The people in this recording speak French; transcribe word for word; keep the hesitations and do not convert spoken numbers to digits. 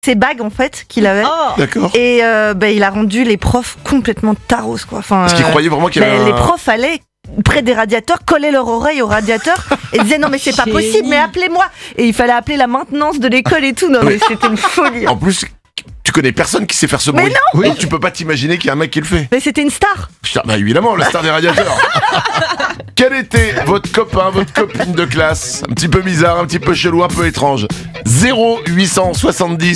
ses bagues en fait qu'il avait. Oh. D'accord. Et euh, bah, il a rendu les profs complètement taros quoi. Enfin, Parce qu'il euh, croyait vraiment qu'il y avait bah, un... les profs allaient près des radiateurs, coller leur oreille au radiateur et disaient non mais c'est pas Génie. possible, mais appelez-moi. Et il fallait appeler la maintenance de l'école et tout. Non mais c'était une folie. En plus, tu connais personne qui sait faire ce Mais bruit. non. Donc tu peux pas t'imaginer qu'il y a un mec qui le fait. Mais c'était une star. Putain, bah évidemment, la star des radiateurs. Quel était votre copain, votre copine de classe? Un petit peu bizarre, un petit peu chelou, un peu étrange. zéro huit cent soixante-dix